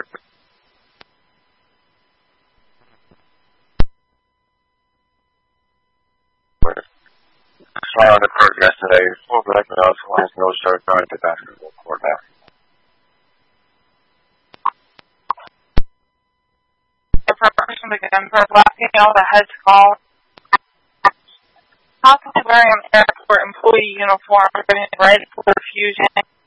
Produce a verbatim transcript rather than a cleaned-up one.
saw on the court yesterday, full black belt, has no shirt on the basketball court now. The person begins by blocking all the heads call, possibly wearing an airport employee uniform, getting ready for fusion.